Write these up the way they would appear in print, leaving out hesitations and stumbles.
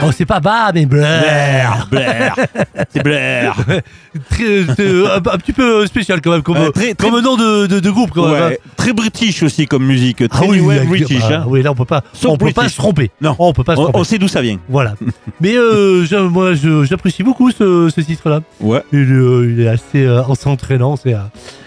Oh, c'est pas bas, mais Blair. C'est Blair. Un petit peu spécial quand même, comme nom de groupe. Quand même, Ouais, très british aussi comme musique. Très oui, new wave british. Oui, là on peut pas se tromper. Non, on peut pas se tromper. On sait d'où ça vient. Voilà. Mais moi, j'apprécie beaucoup ce titre-là. Ouais. Il est assez en s'entraînant, c'est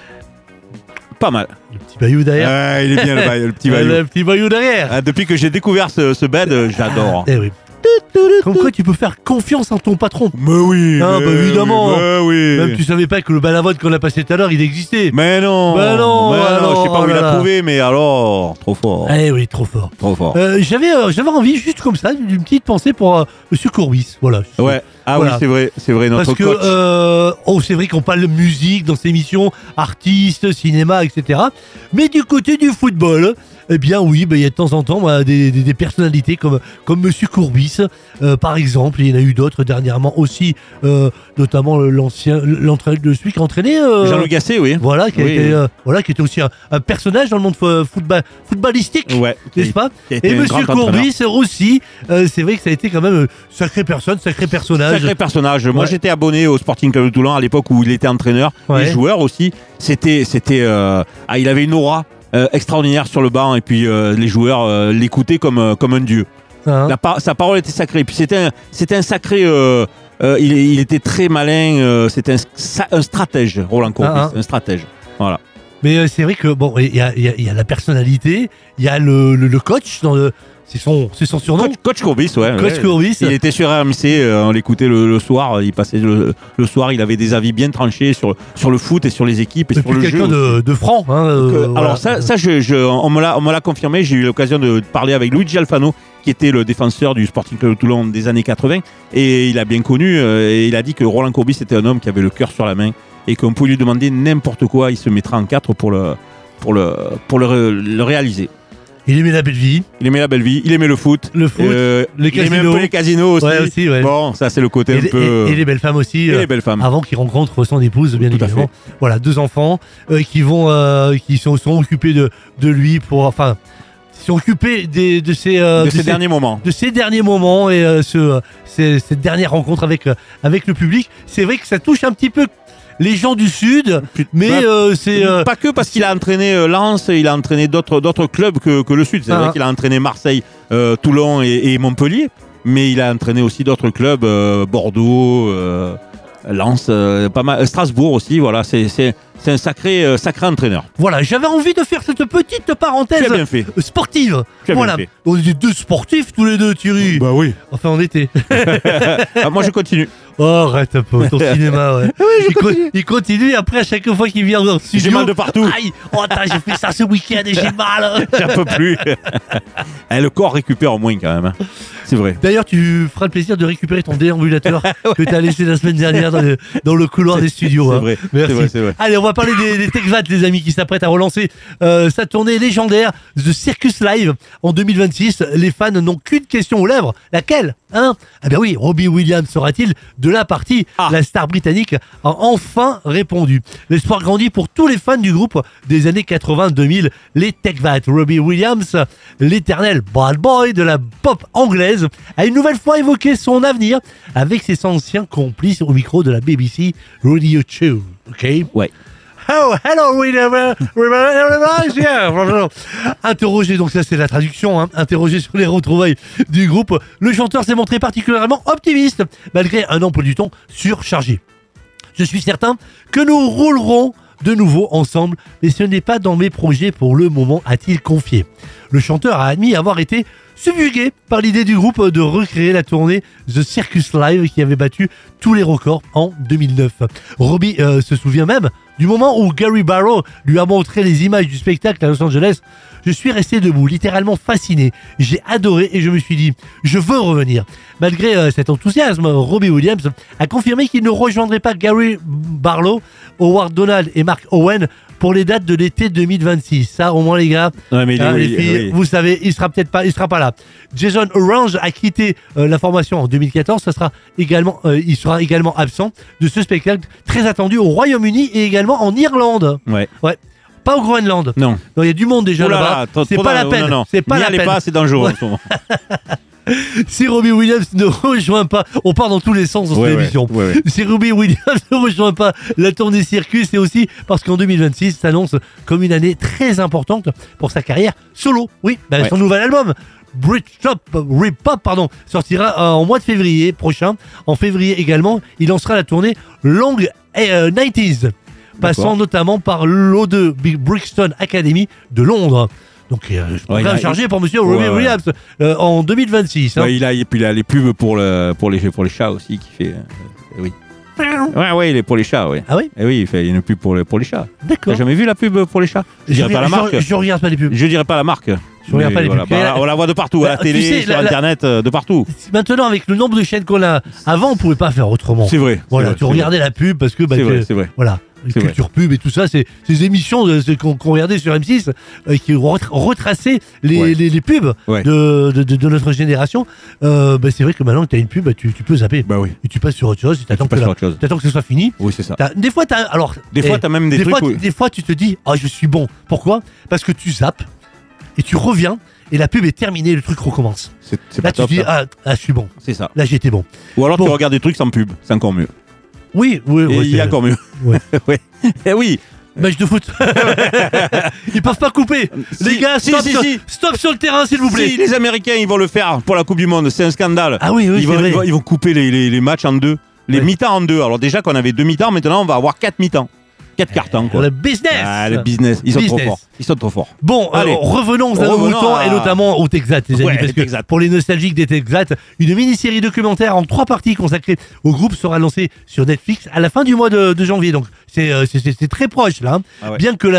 pas mal. Le petit bayou derrière. Il est bien le petit bayou. Le petit bayou derrière. Depuis que j'ai découvert ce bed, j'adore. Eh oui. Comme quoi tu peux faire confiance en ton patron. Mais oui. Ah, bah évidemment. Mais oui. Même tu savais pas que le balavoine qu'on a passé tout à l'heure, il existait. Mais non. Je sais pas où il a trouvé, mais alors, trop fort. Eh oui, trop fort. Trop fort. J'avais envie, juste comme ça, d'une petite pensée pour Monsieur Courbis. Voilà. Ouais. Ah voilà. Oui, c'est vrai, notre coach. Parce que, c'est vrai qu'on parle de musique dans ces émissions, artistes, cinéma, etc. Mais du côté du football, eh bien oui, il y a de temps en temps des personnalités comme Monsieur Courbis, par exemple. Il y en a eu d'autres dernièrement aussi, notamment l'entraîneur de celui qui a entraîné Jean-Luc Gasset, oui. Voilà, qui était aussi un personnage dans le monde footballistique, n'est-ce pas? Et Monsieur Courbis aussi, c'est vrai que ça a été quand même sacré personnage. Sacré personnage. Moi, j'étais abonné au Sporting Club de Toulon à l'époque où il était entraîneur. Les joueurs aussi. Il avait une aura extraordinaire sur le banc et puis les joueurs l'écoutaient comme un dieu. Sa parole était sacrée. Et puis c'était un sacré. Il était très malin. C'était un stratège, Roland Courbis, un stratège. Voilà. Mais c'est vrai que il y a la personnalité, il y a le coach dans le. C'est son surnom. Coach Courbis, ouais. Coach Courbis. Il était sur RMC, on l'écoutait le soir. Il passait le soir, il avait des avis bien tranchés sur le foot et sur les équipes et sur le jeu. Quelqu'un de franc. Alors ça, on me l'a confirmé. J'ai eu l'occasion de parler avec Luigi Alfano, qui était le défenseur du Sporting Club de Toulon des années 80, et il a bien connu. Et il a dit que Roland Courbis était un homme qui avait le cœur sur la main et qu'on pouvait lui demander n'importe quoi, il se mettra en quatre pour le réaliser. Il aimait la belle vie. Il aimait le foot. Les casinos. Il aimait un peu les casinos aussi. Ouais. Bon, ça c'est le côté un peu... Et les belles femmes aussi. Et les belles femmes. Avant qu'il rencontre son épouse, bien évidemment. Voilà, 2 enfants qui sont occupés de lui ils sont occupés de ces derniers moments. De ces derniers moments et cette dernière rencontre avec le public. C'est vrai que ça touche un petit peu les gens du Sud, mais c'est... Pas que parce qu'il a entraîné Lens, il a entraîné d'autres clubs que le Sud. C'est vrai qu'il a entraîné Marseille, Toulon et Montpellier, mais il a entraîné aussi d'autres clubs, Bordeaux, Lens, pas mal, Strasbourg aussi. Voilà, c'est un sacré entraîneur. Voilà, j'avais envie de faire cette petite parenthèse sportive. Voilà, on est 2 sportifs tous les deux, Thierry. Bah oui. Enfin, on était. Moi, je continue. Oh, arrête un peu, ton cinéma, ouais. Oui, il continue, après, à chaque fois qu'il vient dans le studio... J'ai mal de partout. Aïe, j'ai fait ça ce week-end et j'ai mal. J'en peux plus. Le corps récupère au moins, quand même. C'est vrai. D'ailleurs, tu feras le plaisir de récupérer ton déambulateur que tu as laissé la semaine dernière dans le couloir des studios. C'est vrai. Merci. C'est vrai. Allez, on va parler des TechVat, les amis, qui s'apprêtent à relancer sa tournée légendaire The Circus Live en 2026. Les fans n'ont qu'une question aux lèvres. Laquelle? Ah bien oui, Robbie Williams sera-t-il de la partie? La star britannique a enfin répondu. L'espoir grandit pour tous les fans du groupe des années 80-2000, les TechVat. Robbie Williams, l'éternel bad boy de la pop anglaise, a une nouvelle fois évoqué son avenir avec ses anciens complices au micro de la BBC Radio 2. Ok? Ouais. Oh, hello, interrogé, donc ça c'est la traduction, interrogé sur les retrouvailles du groupe, le chanteur s'est montré particulièrement optimiste, malgré un emploi du temps surchargé. Je suis certain que nous roulerons de nouveau ensemble, mais ce n'est pas dans mes projets pour le moment, a-t-il confié. Le chanteur a admis avoir été subjugué par l'idée du groupe de recréer la tournée The Circus Live qui avait battu tous les records en 2009. Robbie se souvient même du moment où Gary Barlow lui a montré les images du spectacle à Los Angeles. Je suis resté debout, littéralement fasciné. J'ai adoré et je me suis dit, je veux revenir. Malgré cet enthousiasme, Robbie Williams a confirmé qu'il ne rejoindrait pas Gary Barlow, Howard Donald et Mark Owen pour les dates de l'été 2026. Ça, au moins, les gars, les filles, vous savez, il sera pas là. Jason Orange a quitté la formation en 2014. Il sera également absent de ce spectacle très attendu au Royaume-Uni et également en Irlande. Ouais. Pas au Groenland. Non. Il y a du monde déjà là-bas. C'est pas la peine. Non. C'est pas la peine. Pas, c'est dangereux en ce moment. Si Robbie Williams ne rejoint pas, on part dans tous les sens dans cette émission. Si Robbie Williams ne rejoint pas la tournée Circus, c'est aussi parce qu'en 2026 s'annonce comme une année très importante pour sa carrière solo. Oui, son nouvel album. Britpop, sortira en mois de février prochain. En février également, il lancera la tournée Long 90s, passant notamment par l'O2 Brixton Academy de Londres. Donc, programme chargé pour monsieur Robbie Williams en 2026. Il a les pubs pour les chats aussi qui fait. Oui. Ouais, il est pour les chats, oui. Ah oui? Et oui, il fait une pub pour les chats. D'accord. T'as jamais vu la pub pour les chats? Je dirais pas la marque. Je regarde pas les pubs. Je dirais pas la marque. Je regarde pas les pubs. On la voit de partout, à la télé, sur Internet, de partout. Maintenant, avec le nombre de chaînes qu'on a, avant, on pouvait pas faire autrement. C'est vrai. Voilà, tu regardais la pub parce que. C'est vrai. Voilà. Culture pub et tout ça, c'est ces émissions qu'on regardait sur M6 qui retraçaient les pubs de notre génération. C'est vrai que maintenant que tu as une pub, tu peux zapper. Et tu passes sur autre chose, tu attends que ce soit fini. Oui, c'est ça. Des fois, tu as même des trucs. Des fois, tu te dis, je suis bon. Pourquoi? Parce que tu zappes et tu reviens. Et la pub est terminée, le truc recommence. Là, tu te dis, je suis bon. C'est ça. Là, j'étais bon. Ou alors, tu regardes des trucs sans pub. C'est encore mieux. Oui. Il y a encore mieux. Et oui. Match de foot. Ils peuvent pas couper. Les gars, stop sur le terrain, s'il vous plaît. Si les Américains, ils vont le faire pour la Coupe du Monde. C'est un scandale. Ah oui, ils vont couper les matchs en deux. Les mi-temps en deux. Alors déjà qu'on avait 2 mi-temps, maintenant on va avoir 4 mi-temps. 4 cartons, quoi. Le business. Le business. Ils sont trop forts. Bon, revenons à nos moutons et notamment au Texat, les amis. Parce que pour les nostalgiques des Texat, une mini-série documentaire en 3 parties consacrée au groupe sera lancée sur Netflix à la fin du mois de janvier. Donc, c'est très proche, là. Bien que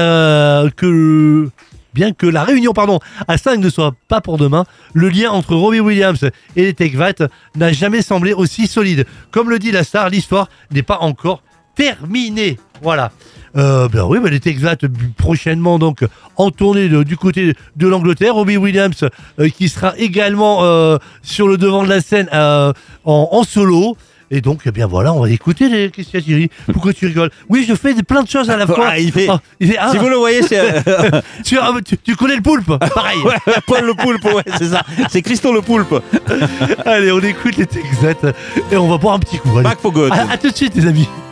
la réunion à 5 ne soit pas pour demain, le lien entre Robbie Williams et les Texat n'a jamais semblé aussi solide. Comme le dit la star, l'histoire n'est pas encore terminée. Voilà. Les Texat prochainement donc en tournée du côté de l'Angleterre. Robbie Williams qui sera également sur le devant de la scène en solo. Et donc, on va écouter les questions Thierry. Pourquoi tu rigoles? Oui, je fais plein de choses à la fois. Si vous le voyez, c'est... tu connais le poulpe? Pareil. Paul le poulpe, c'est ça. C'est Christo le poulpe. Allez, on écoute les Texat et on va boire un petit coup. Back for good. À tout de suite, les amis.